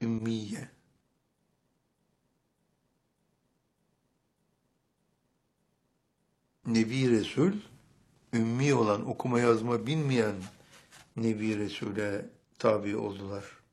ümmiye. Nebi Resul, ümmi olan, okuma yazma bilmeyen Nebi Resul'e tabi oldular.